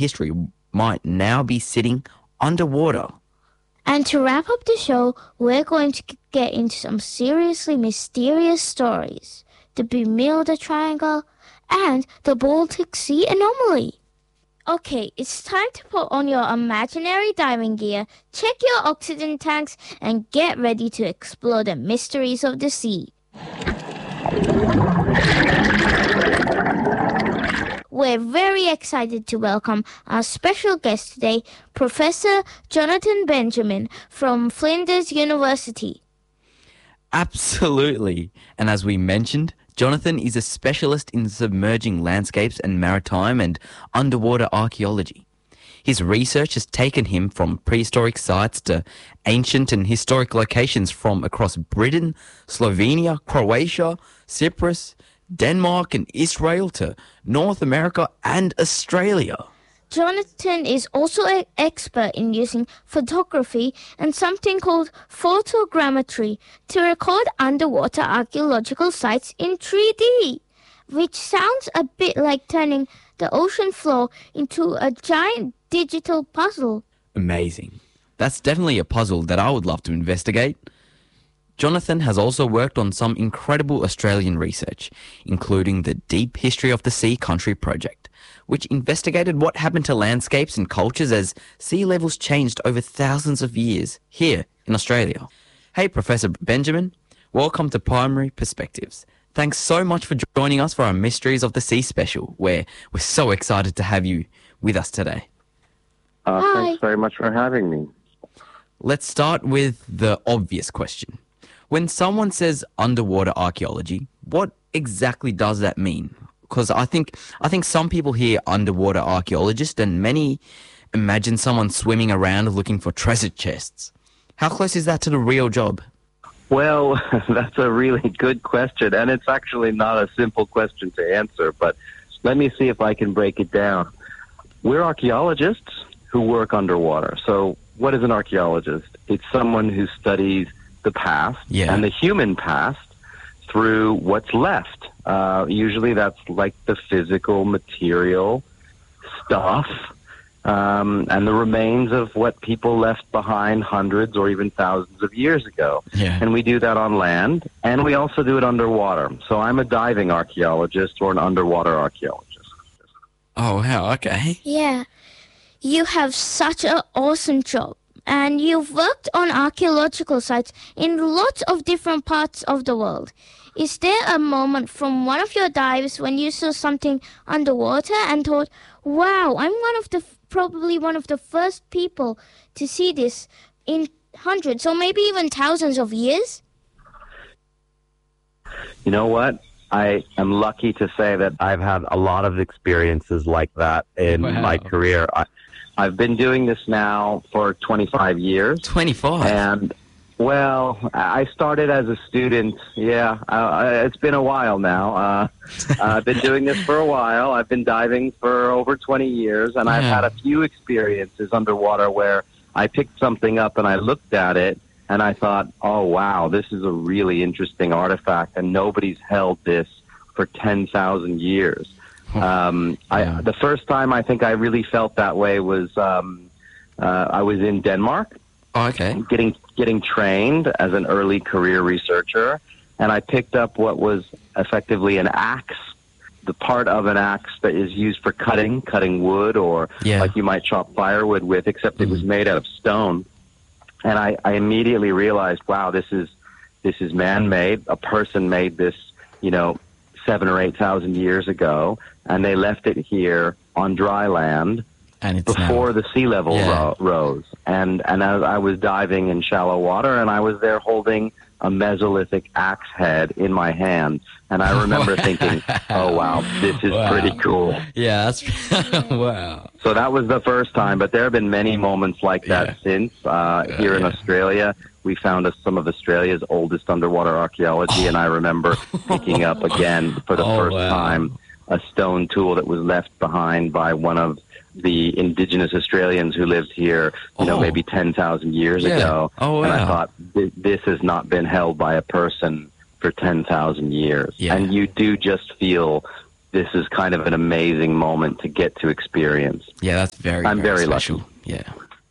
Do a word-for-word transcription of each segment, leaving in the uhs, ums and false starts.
history might now be sitting underwater. And to wrap up the show, we're going to get into some seriously mysterious stories. The Bermuda Triangle and the Baltic Sea anomaly. Okay, it's time to put on your imaginary diving gear, check your oxygen tanks, and get ready to explore the mysteries of the sea. We're very excited to welcome our special guest today, Professor Jonathan Benjamin from Flinders University. Absolutely. And as we mentioned, Jonathan is a specialist in submerging landscapes and maritime and underwater archaeology. His research has taken him from prehistoric sites to ancient and historic locations from across Britain, Slovenia, Croatia, Cyprus, Denmark and Israel to North America and Australia. Jonathan is also an expert in using photography and something called photogrammetry to record underwater archaeological sites in three D, which sounds a bit like turning the ocean floor into a giant digital puzzle. Amazing. That's definitely a puzzle that I would love to investigate. Jonathan has also worked on some incredible Australian research, including the Deep History of the Sea Country project, which investigated what happened to landscapes and cultures as sea levels changed over thousands of years here in Australia. Hey, Professor Benjamin, welcome to Primary Perspectives. Thanks so much for joining us for our Mysteries of the Sea special, where we're so excited to have you with us today. Uh, Hi. thanks very much for having me. Let's start with the obvious question. When someone says underwater archaeology, what exactly does that mean? Because I think I think some people hear underwater archaeologist and many imagine someone swimming around looking for treasure chests. How close is that to the real job? Well, that's a really good question, and it's actually not a simple question to answer, but let me see if I can break it down. We're archaeologists who work underwater. So what is an archaeologist? It's someone who studies the past Yeah. and the human past through what's left. Uh, usually that's like the physical, material stuff um, and the remains of what people left behind hundreds or even thousands of years ago. Yeah. And we do that on land, and we also do it underwater. So I'm a diving archaeologist or an underwater archaeologist. Oh, wow, okay. Yeah, you have such an awesome job. And you've worked on archaeological sites in lots of different parts of the world. Is there a moment from one of your dives when you saw something underwater and thought, wow, I'm one of the probably one of the first people to see this in hundreds or maybe even thousands of years? You know what? I am lucky to say that I've had a lot of experiences like that in Wow. my career. I, I've been doing this now for twenty-five years. twenty-five? And, well, I started as a student. Yeah, uh, it's been a while now. Uh, I've been doing this for a while. I've been diving for over twenty years, and I've Yeah. had a few experiences underwater where I picked something up and I looked at it, and I thought, oh, wow, this is a really interesting artifact, and nobody's held this for ten thousand years. Um, Yeah. I, the first time I think I really felt that way was um, uh, I was in Denmark, Oh, okay. getting getting trained as an early career researcher, and I picked up what was effectively an axe, the part of an axe that is used for cutting, cutting wood, or Yeah. like you might chop firewood with, except it was made out of stone. And I, I immediately realized, wow, this is this is man-made. A person made this, you know, seven or eight thousand years ago, and they left it here on dry land And it's before now. the sea level Yeah. ro- rose. And and as I was diving in shallow water, and I was there holding a Mesolithic axe head in my hand, and I remember thinking, oh wow, this is Wow. pretty cool. Yeah, that's... wow. So that was the first time, but there have been many moments like that Yeah. since. Uh, here in yeah. Australia, we found us some of Australia's oldest underwater archaeology, and I remember picking up again for the Oh, first wow. time a stone tool that was left behind by one of the indigenous Australians who lived here, you know, Oh. maybe ten thousand years Yeah. ago. Oh, And I wow. thought, th- this has not been held by a person for ten thousand years. Yeah. And you do just feel this is kind of an amazing moment to get to experience. Yeah, that's very, I'm very, very special. lucky. Yeah.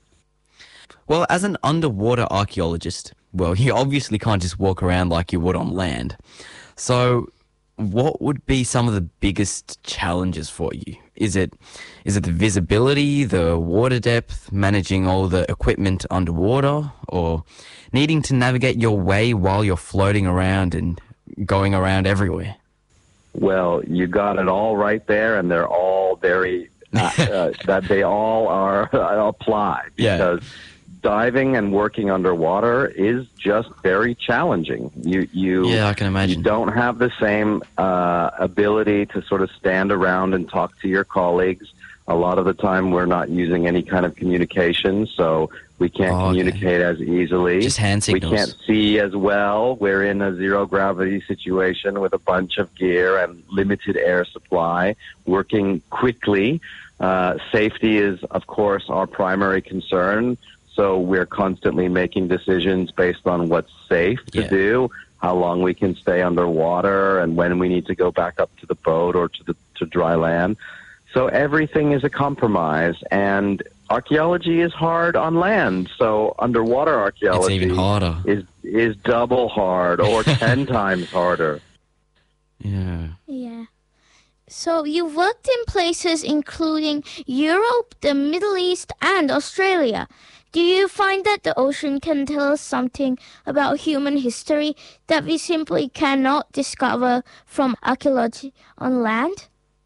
Well, as an underwater archaeologist, well, you obviously can't just walk around like you would on land. So, what would be some of the biggest challenges for you? Is it is it the visibility, the water depth, managing all the equipment underwater, or needing to navigate your way while you're floating around and going around everywhere? Well, you got it all right there, and they're all very, uh, uh, that they all are apply, Yeah. because diving and working underwater is just very challenging. You, you, Yeah, I can imagine. You don't have the same uh, ability to sort of stand around and talk to your colleagues. A lot of the time, we're not using any kind of communication, so we can't Oh, okay. communicate as easily. Just hand signals. We can't see as well. We're in a zero gravity situation with a bunch of gear and limited air supply, working quickly. Uh, safety is, of course, our primary concern. So we're constantly making decisions based on what's safe to Yeah. do, how long we can stay underwater, and when we need to go back up to the boat or to the to dry land. So everything is a compromise, and archaeology is hard on land. So underwater It's archaeology even harder. is is double hard or ten times harder. Yeah. Yeah. So you've worked in places including Europe, the Middle East, and Australia. Do you find that the ocean can tell us something about human history that we simply cannot discover from archaeology on land?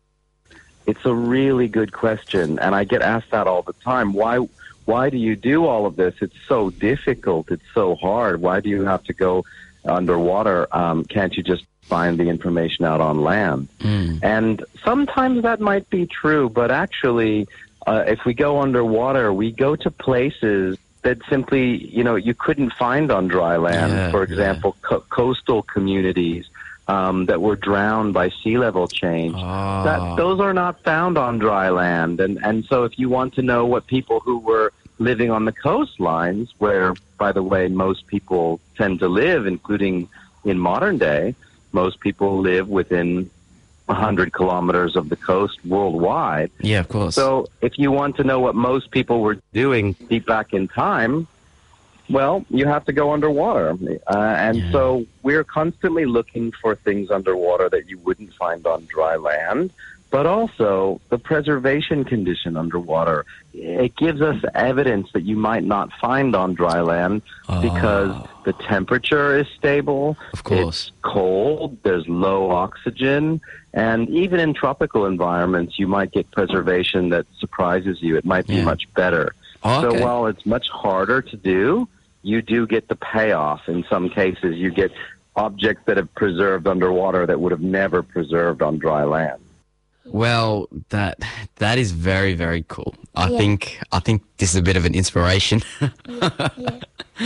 It's a really good question, and I get asked that all the time. Why why do you do all of this? It's so difficult. It's so hard. Why do you have to go underwater? Um, can't you just find the information out on land? Mm. And sometimes that might be true, but actually, uh, if we go underwater, we go to places that simply, you know, you couldn't find on dry land. Yeah, For example, co- coastal communities um, that were drowned by sea level change. Ah. That, those are not found on dry land. And, and so if you want to know what people who were living on the coastlines, where, by the way, most people tend to live, including in modern day, most people live within one hundred kilometers of the coast worldwide. Yeah, of course. So if you want to know what most people were doing deep back in time, well, you have to go underwater. Uh, and Yeah. so we're constantly looking for things underwater that you wouldn't find on dry land, but also the preservation condition underwater. It gives us evidence that you might not find on dry land because Ah. the temperature is stable. Of course. It's cold. There's low oxygen. And even in tropical environments, you might get preservation that surprises you. It might be Yeah. much better. Oh, okay. So while it's much harder to do, you do get the payoff. In some cases, you get objects that have preserved underwater that would have never preserved on dry land. Well, that that is very, very cool. I Yeah. think I think this is a bit of an inspiration. Yeah.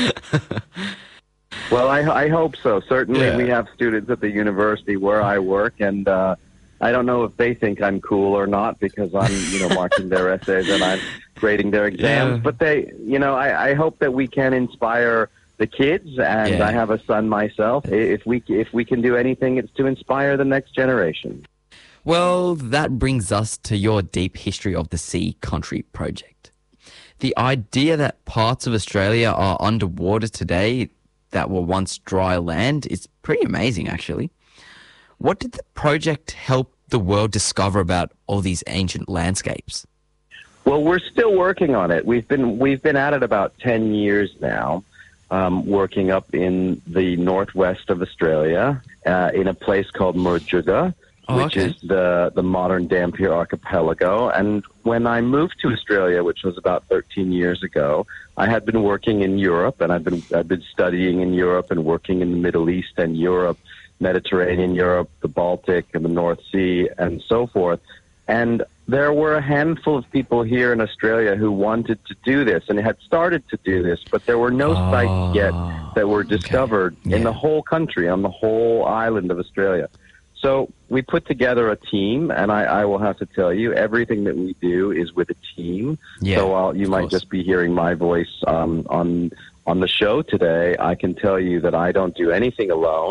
Well, I, I hope so. Certainly, Yeah. we have students at the university where I work, and uh, I don't know if they think I'm cool or not because I'm, you know, marking their essays and I'm grading their exams. Yeah. But they, you know, I, I hope that we can inspire the kids, and Yeah. I have a son myself. I- If we if we can do anything, it's to inspire the next generation. Well, that brings us to your Deep History of the Sea Country project. The idea that parts of Australia are underwater today that were once dry land is pretty amazing, actually. What did the project help the world discover about all these ancient landscapes? Well, we're still working on it. We've been we've been at it about ten years now, um, working up in the northwest of Australia, uh, in a place called Murjuga, Oh, which okay. is the the modern Dampier archipelago. And when I moved to Australia, which was about thirteen years ago, I had been working in Europe, and I've been I've been studying in Europe and working in the Middle East and Europe, Mediterranean Europe, the Baltic, and the North Sea, and so forth. And there were a handful of people here in Australia who wanted to do this and had started to do this, but there were no Oh, sites yet that were discovered Yeah. in the whole country, on the whole island of Australia. So we put together a team, and I, I will have to tell you, everything that we do is with a team. Yeah, so while you of might course. just be hearing my voice um, on on the show today, I can tell you that I don't do anything alone.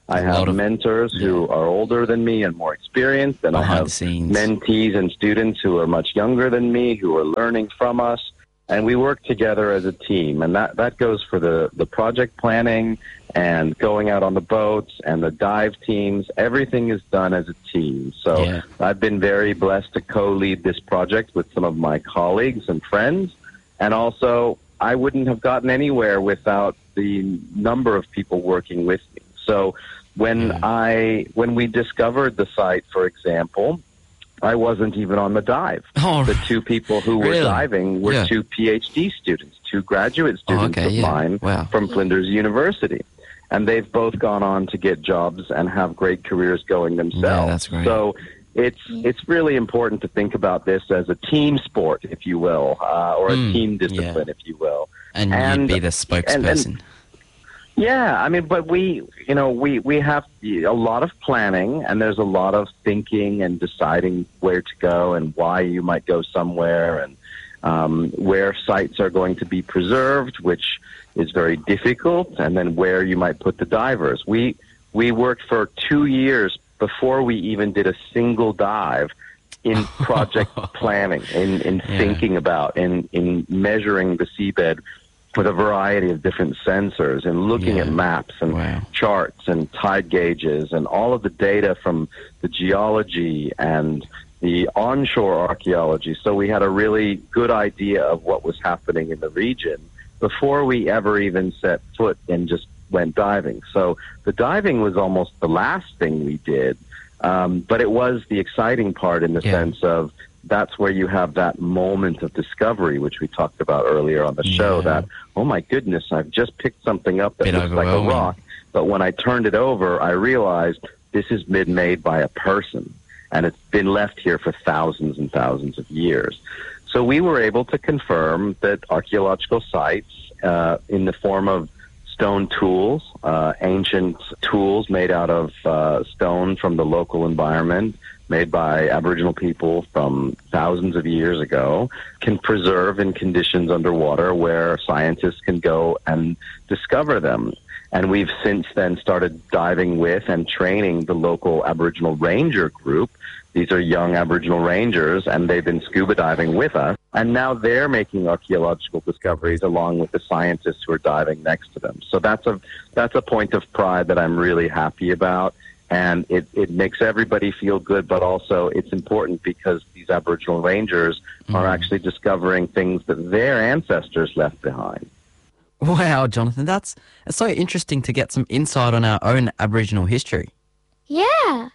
I A have lot of- mentors who yeah. are older than me and more experienced, and I Behind have the scenes. mentees and students who are much younger than me who are learning from us. And we work together as a team, and that, that goes for the, the project planning and going out on the boats and the dive teams. Everything is done as a team. So Yeah. I've been very blessed to co-lead this project with some of my colleagues and friends. And also, I wouldn't have gotten anywhere without the number of people working with me. So when Yeah. I when we discovered the site, for example, I wasn't even on the dive. Oh, The two people who were really? diving were Yeah. two PhD students, two graduate students okay, of yeah. mine Wow. from Flinders University. And they've both gone on to get jobs and have great careers going themselves. that's great. So it's it's really important to think about this as a team sport, if you will, uh, or a Mm, team discipline, if you will. And, And- you'd be the spokesperson. Yeah, I mean, but we, you know, we, we have a lot of planning, and there's a lot of thinking and deciding where to go and why you might go somewhere, and um, where sites are going to be preserved, which is very difficult, and then where you might put the divers. We we worked for two years before we even did a single dive in project planning, in, in Yeah. thinking about, in, in measuring the seabed with a variety of different sensors and looking Yeah. at maps and Wow. charts and tide gauges and all of the data from the geology and the onshore archaeology. So we had a really good idea of what was happening in the region before we ever even set foot and just went diving. So the diving was almost the last thing we did, um, but it was the exciting part in the Yeah. sense of that's where you have that moment of discovery, which we talked about earlier on the show, Yeah. that, oh my goodness, I've just picked something up that Bit looks like a overwhelming. rock. But when I turned it over, I realized this has been made by a person, and it's been left here for thousands and thousands of years. So we were able to confirm that archaeological sites, uh, in the form of stone tools, uh, ancient tools made out of uh, stone from the local environment, made by Aboriginal people from thousands of years ago, can preserve in conditions underwater where scientists can go and discover them. And we've since then started diving with and training the local Aboriginal Ranger group. These are young Aboriginal Rangers, and they've been scuba diving with us. And now they're making archaeological discoveries along with the scientists who are diving next to them. So that's a that's a point of pride that I'm really happy about. And it, it makes everybody feel good, but also it's important because these Aboriginal Rangers are actually discovering things that their ancestors left behind. Wow, Jonathan, that's, that's so interesting to get some insight on our own Aboriginal history. Yeah.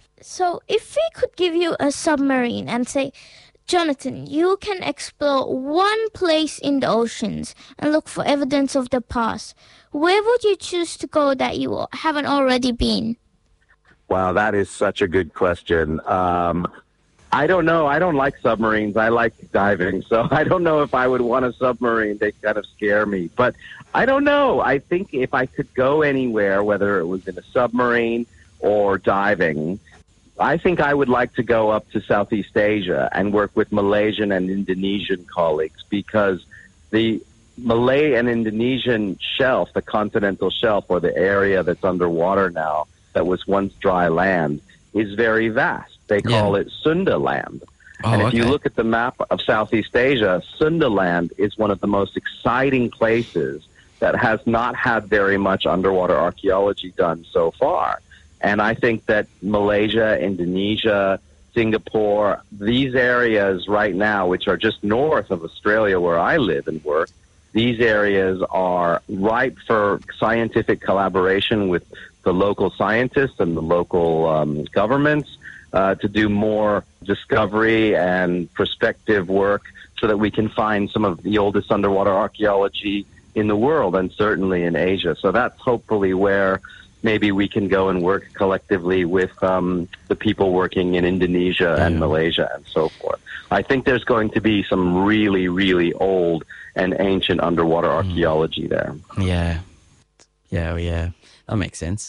So if we could give you a submarine and say, Jonathan, you can explore one place in the oceans and look for evidence of the past, where would you choose to go that you haven't already been? Wow, that is such a good question. Um, I don't know. I don't like submarines. I like diving. So I don't know if I would want a submarine. They kind of scare me. But I don't know. I think if I could go anywhere, whether it was in a submarine or diving, I think I would like to go up to Southeast Asia and work with Malaysian and Indonesian colleagues, because the Malay and Indonesian shelf, the continental shelf, or the area that's underwater now that was once dry land, is very vast. They call Yeah. it Sunda land. Oh, and if you okay. look at the map of Southeast Asia, Sunda land is one of the most exciting places that has not had very much underwater archaeology done so far. And I think that Malaysia, Indonesia, Singapore, these areas right now, which are just north of Australia where I live and work, these areas are ripe for scientific collaboration with the local scientists and the local um, governments uh, to do more discovery and prospective work so that we can find some of the oldest underwater archaeology in the world, and certainly in Asia. So that's hopefully where maybe we can go and work collectively with um, the people working in Indonesia and Yeah. Malaysia and so forth. I think there's going to be some really, really old and ancient underwater archaeology there. Yeah. Yeah, well, yeah. That makes sense.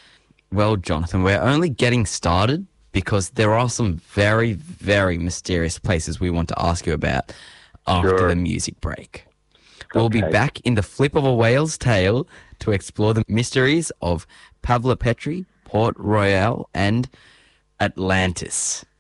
Well, Jonathan, we're only getting started because there are some very, very mysterious places we want to ask you about after Sure. the music break. We'll be Okay. back in the flip of a whale's tail to explore the mysteries of Pavla Petri, Port Royal, and Atlantis.